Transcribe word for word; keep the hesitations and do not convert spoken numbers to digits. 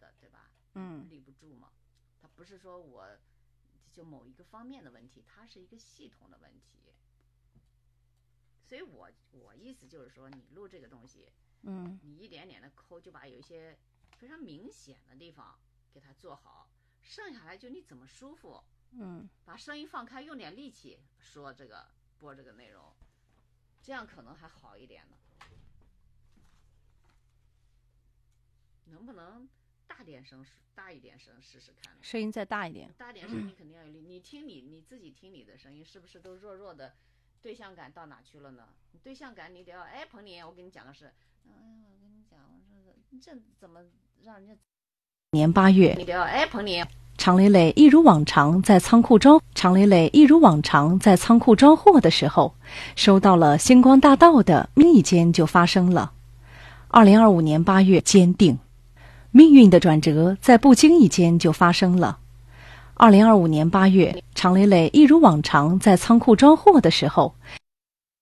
的，对吧？ 嗯， 立不住嘛。它不是说我就某一个方面的问题，它是一个系统的问题。所以我我意思就是说，你录这个东西， 嗯， 你一点点的抠，就把有一些非常明显的地方给它做好，剩下来就你怎么舒服， 嗯， 把声音放开，用点力气说这个播这个内容，这样可能还好一点呢。能不能大点声，大一点声试试看呢？ 声音再大一点， 大点声你肯定要有力。你听你你自己听你的声音，是不是都弱弱的？对象感到哪去了呢？对象感你得要，哎，彭妮，我跟你讲的是，哎，我跟你讲，我这这怎么让人家？ 年八月， 你得要，哎，彭妮。 常磊磊一如往常在仓库招常磊磊一如往常在仓库招货的时候，收到了星光大道的无意间就发生了。二零二五年八月，坚定，命运的转折在不经意间就发生了。二零二五年八月，常磊磊一如往常在仓库招货的时候，